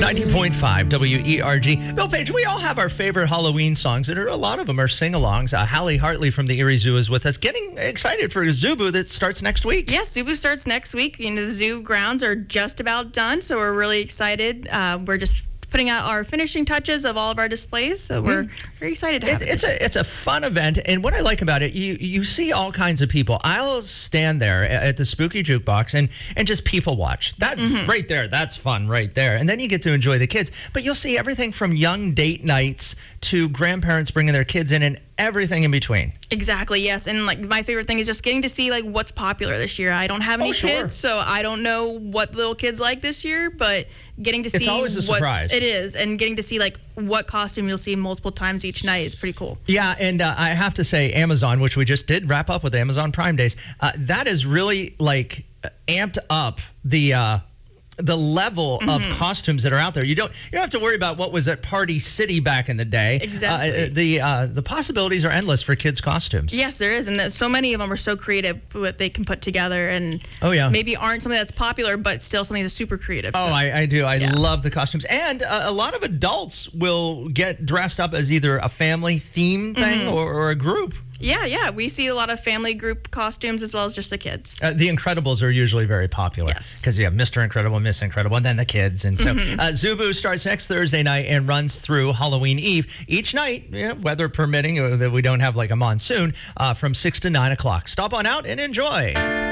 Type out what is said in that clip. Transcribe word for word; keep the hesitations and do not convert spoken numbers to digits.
ninety point five W E R G. Bill Page, we all have our favorite Halloween songs, and a lot of them are sing-alongs. Uh, Hallie Hartley from the Erie Zoo is with us, getting excited for Zubu that starts next week. Yes, Zubu starts next week. You know, the zoo grounds are just about done, so we're really excited. Uh, we're just putting out our finishing touches of all of our displays, so we're very excited to have it. it. It's a it's a fun event, and what I like about it, you you see all kinds of people. I'll stand there at the Spooky Jukebox and and just people watch. That's mm-hmm. right there. That's fun right there. And then you get to enjoy the kids. But you'll see everything from young date nights to grandparents bringing their kids in and everything in between. Exactly, yes. And like my favorite thing is just getting to see like what's popular this year. I don't have any oh, sure. kids, so I don't know what little kids like this year, but getting to see it's always a surprise. What it is, and getting to see like what costume you'll see multiple times each night is pretty cool. Yeah, and uh, I have to say Amazon, which we just did wrap up with Amazon Prime Days, uh, that is really like amped up the uh, the level mm-hmm. of costumes that are out there. You don't you don't have to worry about what was at Party City back in the day. Exactly. Uh, the uh, the possibilities are endless for kids' costumes. Yes, there is, and that so many of them are so creative what they can put together, and oh yeah, maybe aren't something that's popular, but still something that's super creative. Oh, so. I, I do. I yeah. love the costumes, and uh, a lot of adults will get dressed up as either a family theme thing mm-hmm. or, or a group. Yeah, yeah. We see a lot of family group costumes as well as just the kids. Uh, the Incredibles are usually very popular. Yes. Because you have Mister Incredible, Miss Incredible, and then the kids. And so mm-hmm. uh, Zubu starts next Thursday night and runs through Halloween Eve. Each night, yeah, weather permitting, uh, that we don't have like a monsoon, uh, from six to nine o'clock. Stop on out and enjoy.